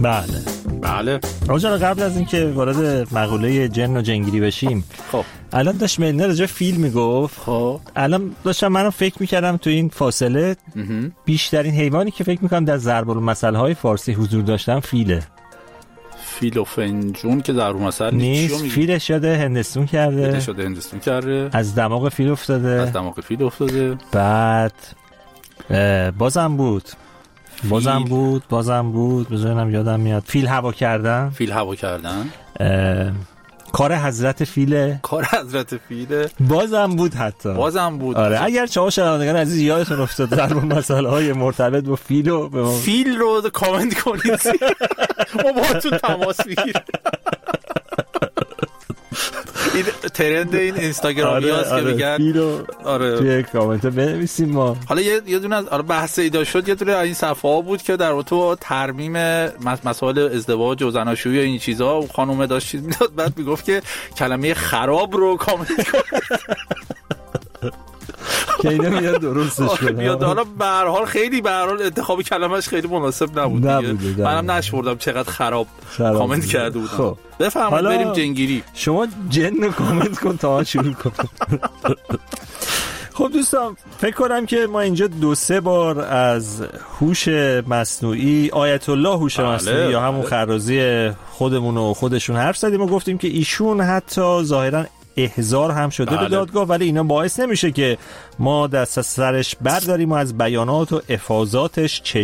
بله. آقا قبل از اینکه وارد مقوله جن و جنگیری بشیم، خب الان داشت ملنر راجع فیلم میگفت. خب الان داشتم منو فکر میکردم تو این فاصله بیشترین حیوانی که فکر میکنم در ضرب المثل های فارسی حضور داشتم فیله. فیل و فنجون که ضرب المثل نیست. فیل شده هندستون کرده. از دماغ فیل افتاده. بعد بازم بود بذارینم یادم میاد. فیل هوا کردن. کار حضرت فیله. بازم بود. آره اگر شما شنوندگان عزیز یادتون افتاد در مسائل های مرتبط با فیل رو کامنت کنید. ما باهاتون تماس میگیریم. این ترند این اینستاگرامی هاست که میگن آره توی کامنت بنویسیم. ما حالا یه دونه از بحث ایدا شد، یه دونه از این صفحه ها بود که در رابطه ترمیم مسائل ازدواج و زناشویی و این چیزا خانومه داشت چیز میداد، بعد میگفت که کلمه خراب رو کامنت کنید که اینا میاد درستش کنه. حالا به هر حال خیلی انتخاب کلمه‌اش خیلی مناسب نبود. منم نشوردم چقدر خراب کامنت کرده بودم. خب بفرمایید بریم جنگیری. شما جن رو کامنت کن تا شروع کن. خب دوستان، فکر کنم که ما اینجا 2-3 بار از هوش مصنوعی، آیت الله هوش مصنوعی یا همون خرازی خودمون و خودشون حرف زدیم و گفتیم که ایشون حتی ظاهراً احضار هم شده به دادگاه، ولی اینا باعث نمیشه که ما دست از سرش برداریم و از بیانات و افاضاتش